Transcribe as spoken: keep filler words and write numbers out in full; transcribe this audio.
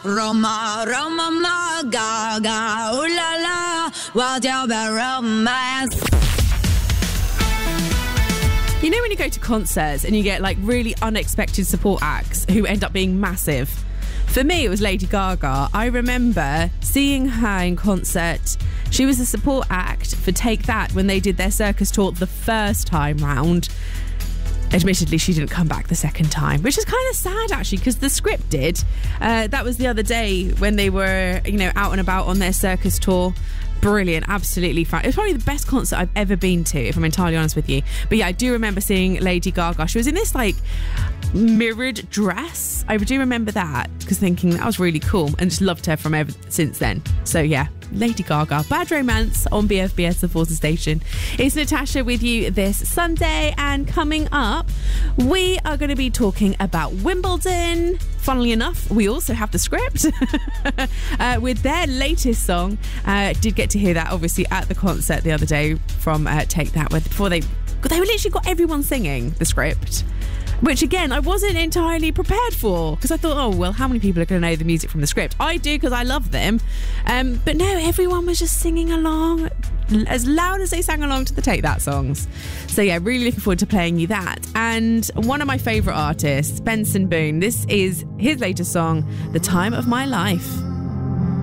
Roma, Roma, ma, Gaga, ooh la la, what about romance? You know when you go to concerts and you get like really unexpected support acts who end up being massive? For me, it was Lady Gaga. I remember seeing her in concert. She was a support act for Take That when they did their circus tour the first time round. Admittedly, she didn't come back the second time, which is kind of sad actually, because the script did. Uh, that was the other day when they were, you know, out and about on their circus tour. Brilliant, absolutely fun. It was probably the best concert I've ever been to, if I'm entirely honest with you. But yeah, I do remember seeing Lady Gaga. She was in this like mirrored dress. I do remember that, because thinking that was really cool, and just loved her from ever since then. So yeah, Lady Gaga, Bad Romance on B F B S, the Forza Station. It's Natasha with you this Sunday, and coming up, we are going to be talking about Wimbledon. Funnily enough, we also have the script uh, with their latest song. Uh, did get to hear that obviously at the concert the other day from uh, Take That, where before they they literally got everyone singing the script. Which again, I wasn't entirely prepared for, because I thought, oh, well, how many people are going to know the music from the script? I do, because I love them. Um, but no, everyone was just singing along as loud as they sang along to the Take That songs. So yeah, really looking forward to playing you that. And one of my favourite artists, Benson Boone, this is his latest song, The Time of My Life.